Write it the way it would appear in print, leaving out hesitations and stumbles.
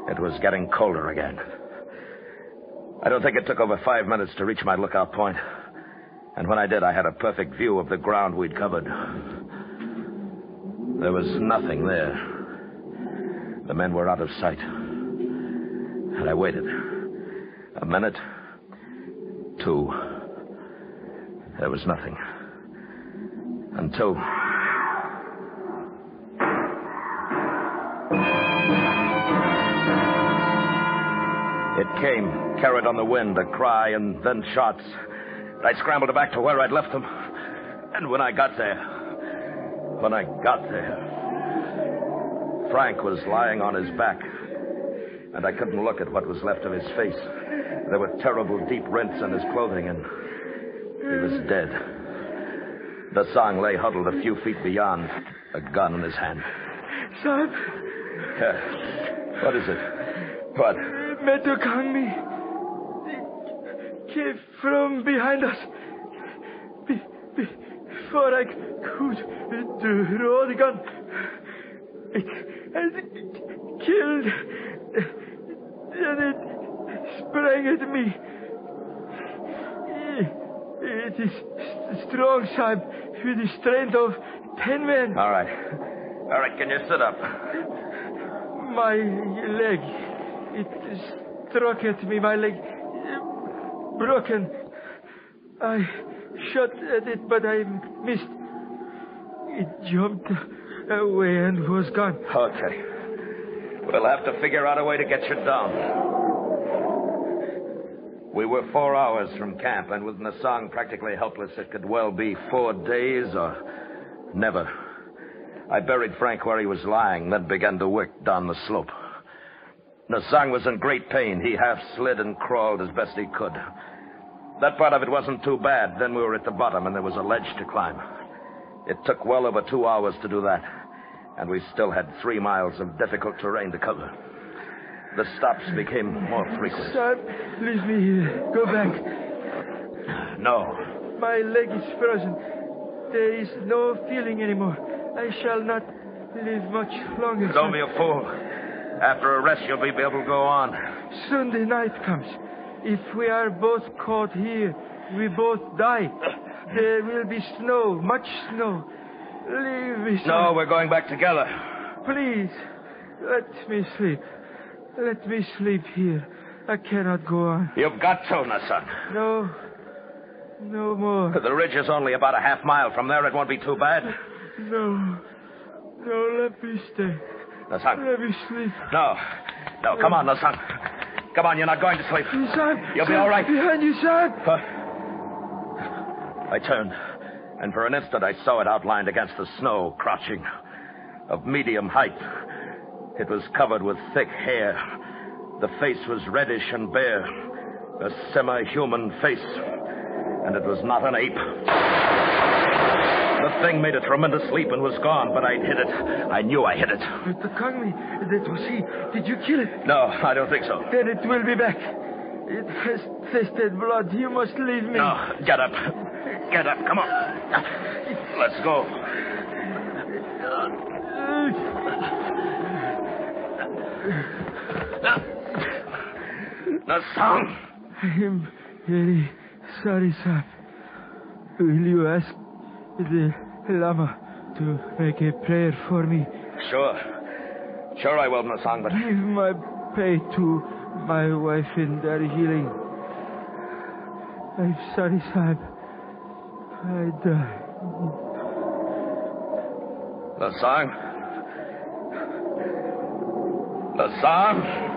It was getting colder again. I don't think it took over 5 minutes to reach my lookout point. And when I did, I had a perfect view of the ground we'd covered. There was nothing there. The men were out of sight. And I waited. A minute. 2. There was nothing. Until... It came, carried on the wind, a cry and then shots. I scrambled back to where I'd left them. And when I got there... Frank was lying on his back. And I couldn't look at what was left of his face. There were terrible deep rents in his clothing, and he was dead. Nasang lay huddled a few feet beyond, a gun in his hand. Sahib. What is it? What? Metu Kangmi came from behind us. Before I could draw the gun, it killed, and it sprang at me. It is strong, Sahib, with the strength of 10 men. All right, can you sit up? My leg, it struck at me, my leg broken. I shot at it, but I missed. It jumped away and was gone. Okay. We'll have to figure out a way to get you down. We were 4 hours from camp, and with Nasang practically helpless, it could well be 4 days or never. I buried Frank where he was lying, then began to work down the slope. Nasang was in great pain. He half slid and crawled as best he could. That part of it wasn't too bad. Then we were at the bottom, and there was a ledge to climb. It took well over 2 hours to do that, and we still had 3 miles of difficult terrain to cover. The stops became more frequent. Sahib, leave me here. Go back. No. My leg is frozen. There is no feeling anymore. I shall not live much longer. Don't be a fool. After a rest, you'll be able to go on. Soon the night comes. If we are both caught here, we both die. There will be snow, much snow. Leave me, Sahib. No, we're going back together. Please, let me sleep. Let me sleep here. I cannot go on. You've got to, Nasang. No more. The ridge is only about a half mile from there. It won't be too bad. No, let me stay. Nasang. Let me sleep. No, come on, Nasang. Come on, you're not going to sleep. Sahib, You'll be all right. Behind you, Sahib. I turned, and for an instant I saw it outlined against the snow, crouching, of medium height. It was covered with thick hair. The face was reddish and bare, a semi-human face, and it was not an ape. The thing made a tremendous leap and was gone, but I'd hit it. I knew I hit it. Mr. Kangmi, that was he. Did you kill it? No, I don't think so. Then it will be back. It has tasted blood. You must leave me. No, get up. Get up, come on. Let's go. Nasang. I am very sorry, sir. Will you ask the Lama to make a prayer for me? Sure I will, Nasang, but... Give my pay to my wife in Darjeeling. I'm sorry, Sahib. I die. Nasang?